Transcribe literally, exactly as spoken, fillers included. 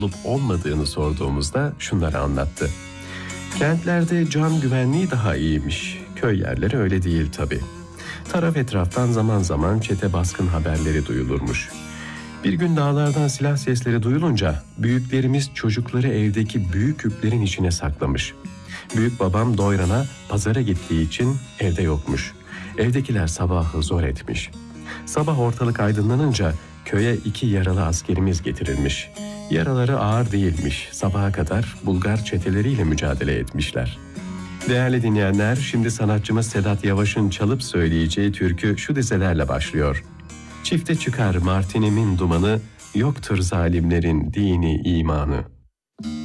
olup olmadığını sorduğumuzda şunları anlattı. Kentlerde can güvenliği daha iyiymiş. Köy yerleri öyle değil tabii. Taraf etraftan zaman zaman çete baskın haberleri duyulurmuş. Bir gün dağlardan silah sesleri duyulunca büyüklerimiz çocukları evdeki büyük yüklerin içine saklamış. Büyük babam Doyran'a pazara gittiği için evde yokmuş. Evdekiler sabahı zor etmiş. Sabah ortalık aydınlanınca köye iki yaralı askerimiz getirilmiş. Yaraları ağır değilmiş. Sabaha kadar Bulgar çeteleriyle mücadele etmişler. Değerli dinleyenler, şimdi sanatçımız Sedat Yavaş'ın çalıp söyleyeceği türkü şu dizelerle başlıyor. Çifte çıkar martinimin dumanı, yoktur zalimlerin dini imanı.